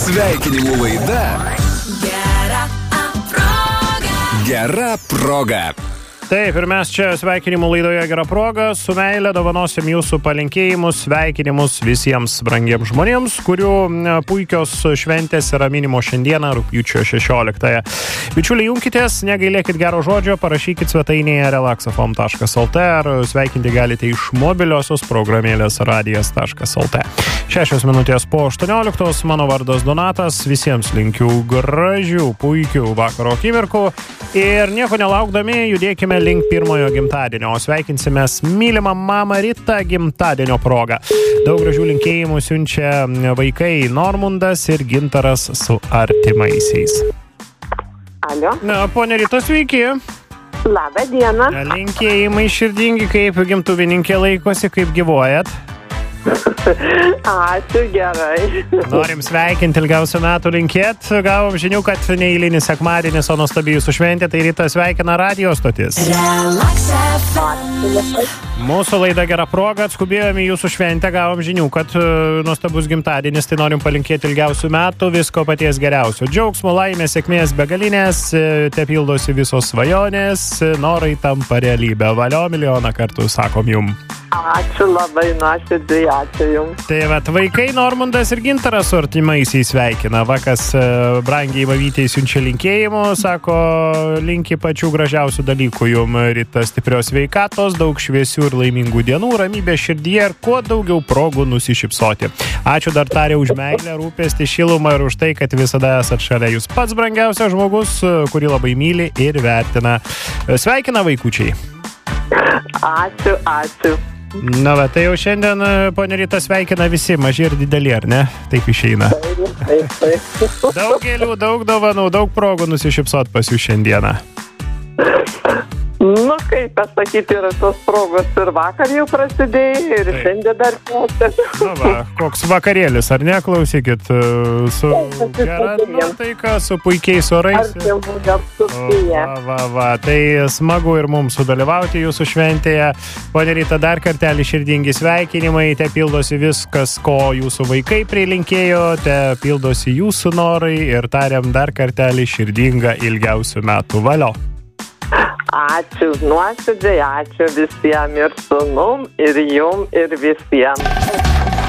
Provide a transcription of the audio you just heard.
Sveikinimų laida Gera proga. Taip, ir mes čia sveikinimų laidoje Gera proga su meile dovanosim jūsų palinkėjimus, sveikinimus visiems brangiems žmonėms, kurių puikios šventės yra minimo šiandieną, rugpjūčio 16. Bičiuliai, junkitės, negailėkit gero žodžio, parašykit svetainėje relaxafm.lt ar sveikinti galite iš mobiliosios programėlės radijas.lt. 6 minutės po 18, mano vardas Donatas, visiems linkiu gražių, puikių vakaro akimirkų ir nieko nelaukdami judėkime link pirmojo gimtadienio, o sveikinsimės mylimą mamą Ritą gimtadienio progą. Daug gražių linkėjimų siunčia vaikai Normundas ir Gintaras su artimaisiais. Alio. Na, ponia Rita, sveiki. Labą dieną. Linkėjimai širdingi, kaip gimtuvininkė laikosi, kaip gyvuojat. Ačiū, gerai. Norim sveikinti, ilgiausių metų linkėt. Gavom žinių, kad neįlinis sekmadienis, o nuostabiai jūsų šventė, tai Ryta sveikina radijo stotis. Mūsų laida Gera proga, atskubėjome į jūsų šventę, gavom žinių, kad nuostabus gimtadienis, tai norim palinkėti ilgiausių metų, visko paties geriausio. Džiaugsmo, laimės, sėkmės begalinės, te pildosi visos svajonės, norai tampa realybė. Valio, milijoną kartų sakom jum. Ačiū labai nuoširdžiai, ačiū jums. Tai vat, vaikai Normundas ir Gintaras su artimaisiais sveikina. Vakas brangiai Vavytei siunčia linkėjimų, sako, linki pačių gražiausių dalykų jum, Rita, stiprios sveikatos, daug šviesių ir laimingų dienų, ramybė širdyje ir kuo daugiau progų nusišypsoti. Ačiū dar tarė už meilę, rūpestį, šilumą ir už tai, kad visada esat šalia. Jūs pats brangiausias žmogus, kurį labai myli ir vertina. Sveikina vaikučiai. Ačiū, ačiū. Na, bet tai jau šiandien, ponia Rita, sveikina visi, maži ir dideli, ar ne? Taip išeina. Taip. Daug gėlių, daug dovanų, daug progų nusišypsot pas jūs šiandieną. Nu, kaip pasakyti, yra tos progos ir vakar jau prasidėjo ir šiandien dar tęsiasi. Na va, koks vakarėlis, ar ne, klausykit, su gera nuotaika, su puikiais orais. Va, tai smagu ir mums sudalyvauti jūsų šventėje. Ponia Rita, dar kartelį širdingi sveikinimai, te pildosi viskas, ko jūsų vaikai prilinkėjo, te pildosi jūsų norai ir tariam dar kartelį širdingą ilgiausių metų. Valio. Ačiū, nuoširdžiai, ačiū visiems ir sūnum, ir jum, ir visiems.